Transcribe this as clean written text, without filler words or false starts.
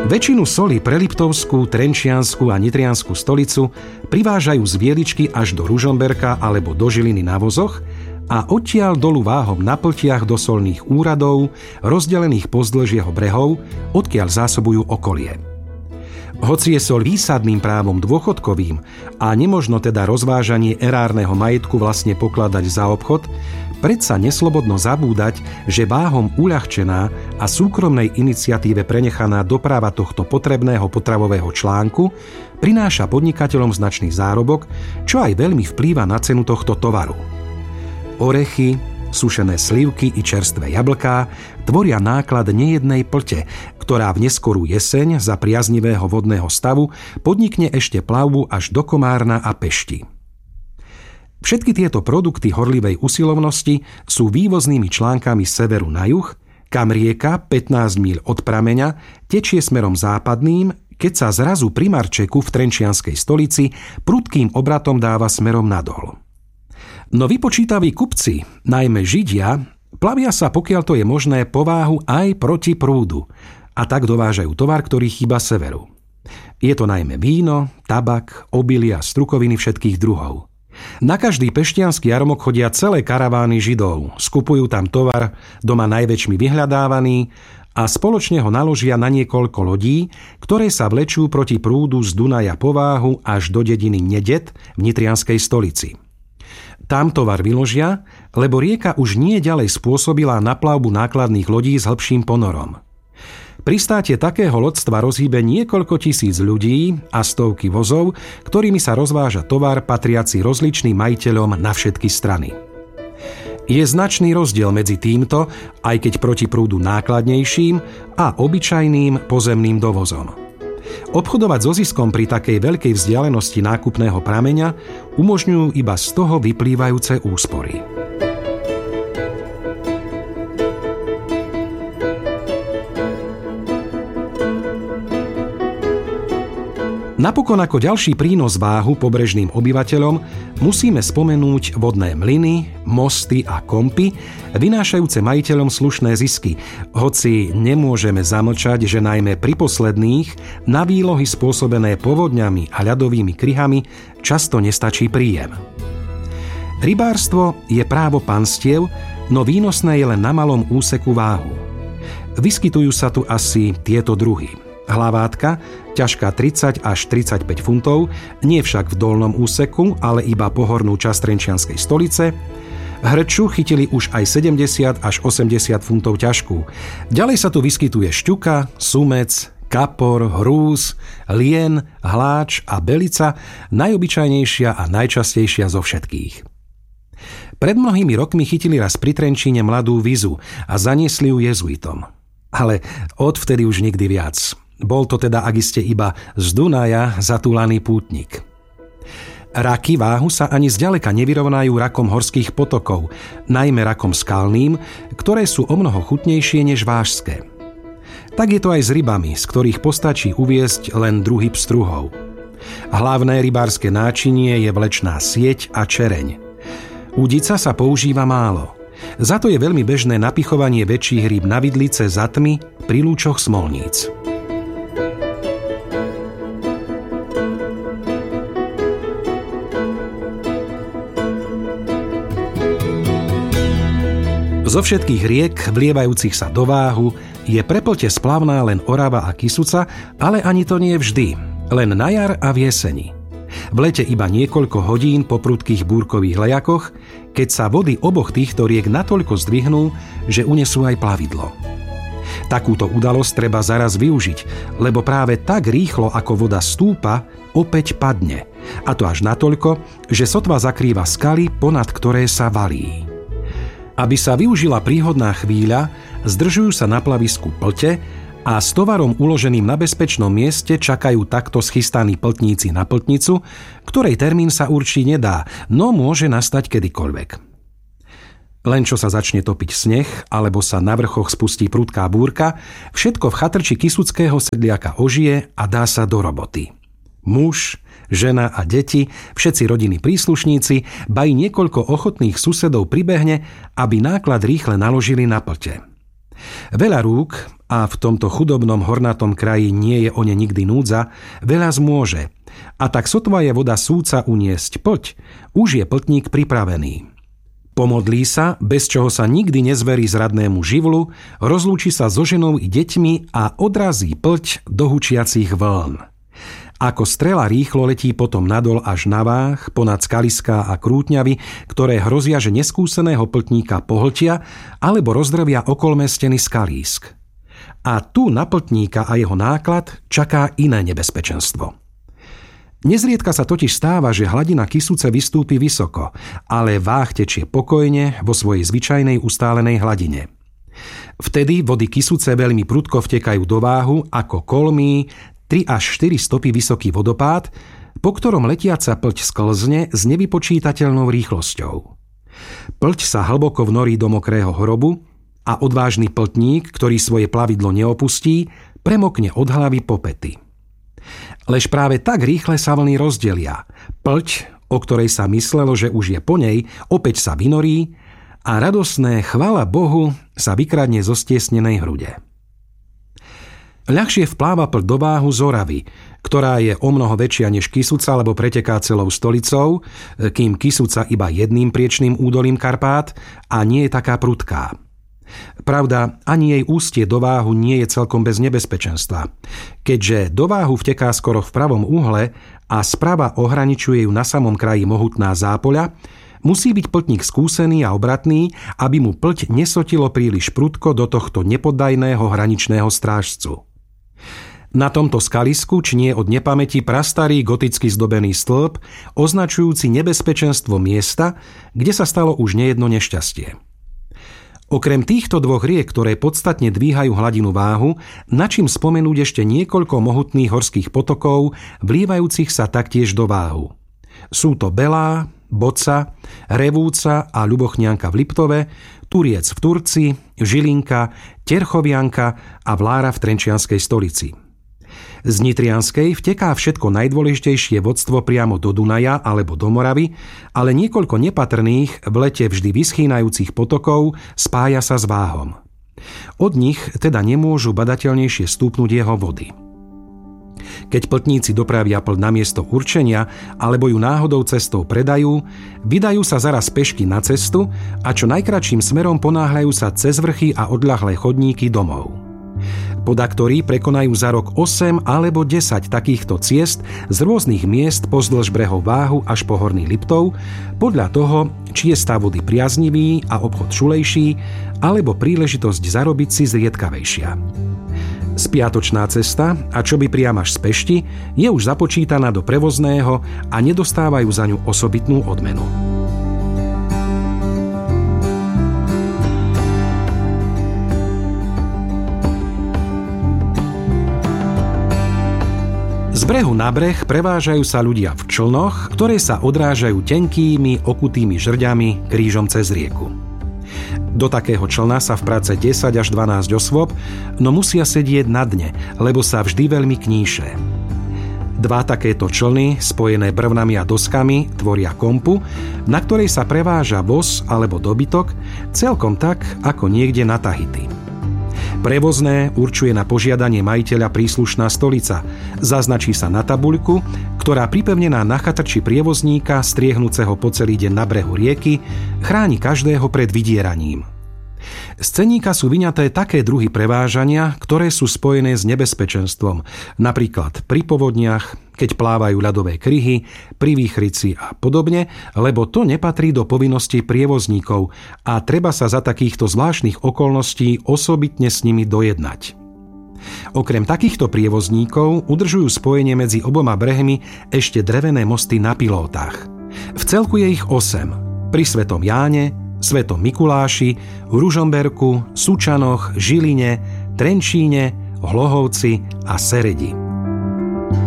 Väčšinu soli pre Liptovskú, Trenčiansku a Nitriansku stolicu privážajú z Vieličky až do Ružomberka alebo do Žiliny na vozoch a odtiaľ dolu váhom na pltiach do solných úradov, rozdelených pozdĺž jeho brehov, odkiaľ zásobujú okolie. Hoci je soľ výsadným právom dôchodkovým a nemožno teda rozvážanie erárneho majetku vlastne pokladať za obchod, predsa neslobodno zabúdať, že váhom uľahčená a súkromnej iniciatíve prenechaná doprava tohto potrebného potravového článku prináša podnikateľom značný zárobok, čo aj veľmi vplýva na cenu tohto tovaru. Orechy, sušené slivky i čerstvé jablká tvoria náklad nejednej plte, ktorá v neskorú jeseň za priaznivého vodného stavu podnikne ešte plavbu až do Komárna a Pešti. Všetky tieto produkty horlivej usilovnosti sú vývoznými článkami z severu na juh, kam rieka 15 míľ od prameňa tečie smerom západným, keď sa zrazu pri Marčeku v Trenčianskej stolici prudkým obratom dáva smerom nadol. No vypočítaví kupci, najmä Židia, plavia sa, pokiaľ to je možné, po váhu aj proti prúdu a tak dovážajú tovar, ktorý chýba severu. Je to najmä víno, tabak, obilie a strukoviny všetkých druhov. Na každý peštiansky jarmok chodia celé karavány Židov, skupujú tam tovar doma najväčšmi vyhľadávaný a spoločne ho naložia na niekoľko lodí, ktoré sa vlečú proti prúdu z Dunaja po váhu až do dediny Nedet v Nitrianskej stolici. Tam tovar vyložia, lebo rieka už nie ďalej spôsobila na plavbu nákladných lodí s hlbším ponorom. Pristátie takého lodstva rozhýbe niekoľko tisíc ľudí a stovky vozov, ktorými sa rozváža tovar patriaci rozličným majiteľom na všetky strany. Je značný rozdiel medzi týmto, aj keď proti prúdu nákladnejším, a obyčajným pozemným dovozom. Obchodovať so ziskom pri takej veľkej vzdialenosti nákupného prameňa umožňujú iba z toho vyplývajúce úspory. Napokon ako ďalší prínos váhu pobrežným obyvateľom musíme spomenúť vodné mlyny, mosty a kompy, vynášajúce majiteľom slušné zisky, hoci nemôžeme zamlčať, že najmä pri posledných na výlohy spôsobené povodňami a ľadovými kryhami často nestačí príjem. Rybárstvo je právo panstiev, no výnosné je len na malom úseku váhu. Vyskytujú sa tu asi tieto druhy. Hlavátka, ťažká 30 až 35 funtov, nie však v dolnom úseku, ale iba pohornú časť Trenčianskej stolice. Hrču chytili už aj 70 až 80 funtov ťažkú. Ďalej sa tu vyskytuje šťuka, sumec, kapor, hrúz, lien, hláč a belica, najobyčajnejšia a najčastejšia zo všetkých. Pred mnohými rokmi chytili raz pri Trenčíne mladú vizu a zaniesli ju jezuitom. Ale odvtedy už nikdy viac. Bol to teda akiste iba z Dunaja zatúlaný pútnik. Raky váhu sa ani zďaleka nevyrovnajú rakom horských potokov, najmä rakom skalným, ktoré sú omnoho chutnejšie než vážské. Tak je to aj s rybami, z ktorých postačí uviesť len druhy pstruhov. Hlavné rybárske náčinie je vlečná sieť a čereň. Udica sa používa málo. Za to je veľmi bežné napichovanie väčších rýb na vidlice za tmy pri lúčoch smolníc. Zo všetkých riek, vlievajúcich sa do váhu, je pre plte splavná len Orava a Kysuca, ale ani to nie vždy, len na jar a v jeseni. V lete iba niekoľko hodín po prudkých búrkových lejakoch, keď sa vody oboch týchto riek natoľko zdvihnú, že unesú aj plavidlo. Takúto udalosť treba zaraz využiť, lebo práve tak rýchlo ako voda stúpa, opäť padne. A to až natoľko, že sotva zakrýva skaly, ponad ktoré sa valí. Aby sa využila príhodná chvíľa, zdržujú sa na plavisku plte a s tovarom uloženým na bezpečnom mieste čakajú takto schystaní pltníci na pltnicu, ktorej termín sa určiť nedá, no môže nastať kedykoľvek. Len čo sa začne topiť sneh, alebo sa na vrchoch spustí prudká búrka, všetko v chatrči kysuckého sedliaka ožije a dá sa do roboty. Muž, žena a deti, všetci rodinní príslušníci, ba i niekoľko ochotných susedov pribehne, aby náklad rýchle naložili na plte. Veľa rúk, a v tomto chudobnom hornatom kraji nie je o ne nikdy núdza, veľa zmôže. A tak sotva je voda súca uniesť plť, už je pltník pripravený. Pomodlí sa, bez čoho sa nikdy nezverí zradnému živlu, rozlúči sa so ženou i deťmi a odrazí plť do hučiacich vln. Ako strela rýchlo letí potom nadol až na váh, ponad skaliská a krútňavy, ktoré hrozia, že neskúseného pltníka pohltia alebo rozdrvia okolmé steny skalísk. A tu na pltníka a jeho náklad čaká iné nebezpečenstvo. Nezriedka sa totiž stáva, že hladina Kysuce vystúpi vysoko, ale váh tečie pokojne vo svojej zvyčajnej ustálenej hladine. Vtedy vody Kysuce veľmi prudko vtekajú do váhu ako kolmý 3 až 4 stopy vysoký vodopád, po ktorom letiaca plť sklzne s nevypočítateľnou rýchlosťou. Plť sa hlboko vnorí do mokrého hrobu a odvážny pltník, ktorý svoje plavidlo neopustí, premokne od hlavy po päty. Lež práve tak rýchle sa vlny rozdelia. Plť, o ktorej sa myslelo, že už je po nej, opäť sa vynorí a radosné chvála Bohu sa vykradne zo stiesnenej hrude. Ľahšie vpláva plť do váhu z Oravy, ktorá je omnoho väčšia než Kysuca, lebo preteká celou stolicou, kým Kysuca iba jedným priečným údolím Karpát a nie je taká prudká. Pravda, ani jej ústie do váhu nie je celkom bez nebezpečenstva. Keďže do váhu vteká skoro v pravom uhle a sprava ohraničuje ju na samom kraji mohutná zápoľa, musí byť pltník skúsený a obratný, aby mu plť nesotilo príliš prudko do tohto nepoddajného hraničného strážcu. Na tomto skalisku čnie od nepamäti prastarý goticky zdobený stĺp, označujúci nebezpečenstvo miesta, kde sa stalo už nejedno nešťastie. Okrem týchto dvoch riek, ktoré podstatne dvíhajú hladinu váhu, načím spomenúť ešte niekoľko mohutných horských potokov, vlievajúcich sa taktiež do váhu. Sú to Belá, Boca, Revúca a Ľubochnianka v Liptove, Turiec v Turci, Žilinka, Terchovianka a Vlára v Trenčianskej Stolici. Z Nitrianskej vteká všetko najdôležitejšie vodstvo priamo do Dunaja alebo do Moravy, ale niekoľko nepatrných, v lete vždy vyschýnajúcich potokov spája sa s váhom. Od nich teda nemôžu badateľnejšie stúpnuť jeho vody. Keď pltníci dopravia plť na miesto určenia alebo ju náhodou cestou predajú, vydajú sa zaraz pešky na cestu a čo najkratším smerom ponáhľajú sa cez vrchy a odľahlé chodníky domov. Podaktori prekonajú za rok 8 alebo 10 takýchto ciest z rôznych miest pozdĺž brehov Váhu až po Horný Liptov, podľa toho, či je stav vody priaznivý a obchod šulejší, alebo príležitosť zarobiť si zriedkavejšia. Spiatočná cesta, a čo by priam až z Pešti, je už započítaná do prevozného a nedostávajú za ňu osobitnú odmenu. Z brehu na breh prevážajú sa ľudia v člnoch, ktoré sa odrážajú tenkými, okutými žrďami krížom cez rieku. Do takého člna sa v práce 10 až 12 osôb, no musia sedieť na dne, lebo sa vždy veľmi kníše. 2 takéto člny, spojené brvnami a doskami, tvoria kompu, na ktorej sa preváža voz alebo dobytok, celkom tak, ako niekde na Tahiti. Prevozné určuje na požiadanie majiteľa príslušná stolica. Zaznačí sa na tabuľku, ktorá pripevnená na chatrči prievozníka, striehnúceho po celý deň na brehu rieky, chráni každého pred vydieraním. Z cenníka sú vyňaté také druhy prevážania, ktoré sú spojené s nebezpečenstvom, napríklad pri povodniach, keď plávajú ľadové kryhy, pri výchrici a podobne, lebo to nepatrí do povinností prievozníkov a treba sa za takýchto zvláštnych okolností osobitne s nimi dojednať. Okrem takýchto prievozníkov udržujú spojenie medzi oboma brehmi ešte drevené mosty na pilótach. V celku je ich 8. Pri Svetom Jáne, Svetom Mikuláši, v Ružomberku, Sučanoch, Žiline, Trenčíne, Hlohovci a Seredi.